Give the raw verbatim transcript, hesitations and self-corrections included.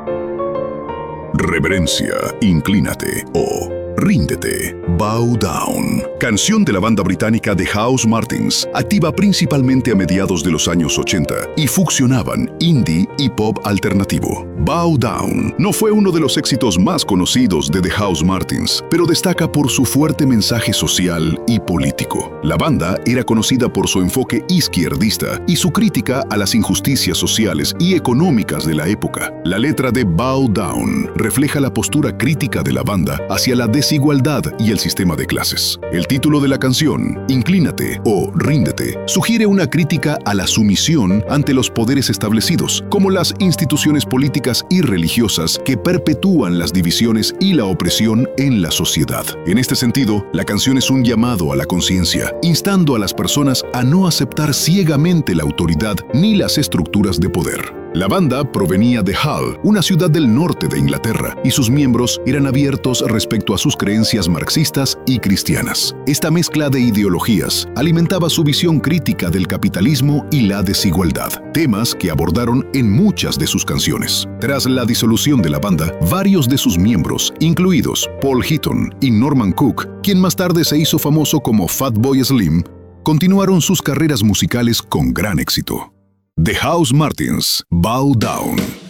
Reverencia, inclínate o ríndete. Bow Down. Canción de la banda británica The House Martins, activa principalmente a mediados de los años ochenta y fusionaban indie y pop alternativo. Bow Down no fue uno de los éxitos más conocidos de The House Martins, pero destaca por su fuerte mensaje social y político. La banda era conocida por su enfoque izquierdista y su crítica a las injusticias sociales y económicas de la época. La letra de Bow Down refleja la postura crítica de la banda hacia la desigualdad y el sistema de clases. El título de la canción, Inclínate o Ríndete, sugiere una crítica a la sumisión ante los poderes establecidos, como las instituciones políticas y religiosas que perpetúan las divisiones y la opresión en la sociedad. En este sentido, la canción es un llamado a la conciencia, instando a las personas a no aceptar ciegamente la autoridad ni las estructuras de poder. La banda provenía de Hull, una ciudad del norte de Inglaterra, y sus miembros eran abiertos respecto a sus creencias marxistas y cristianas. Esta mezcla de ideologías alimentaba su visión crítica del capitalismo y la desigualdad, temas que abordaron en muchas de sus canciones. Tras la disolución de la banda, varios de sus miembros, incluidos Paul Heaton y Norman Cook, quien más tarde se hizo famoso como Fatboy Slim, continuaron sus carreras musicales con gran éxito. The House Martins, Bow Down.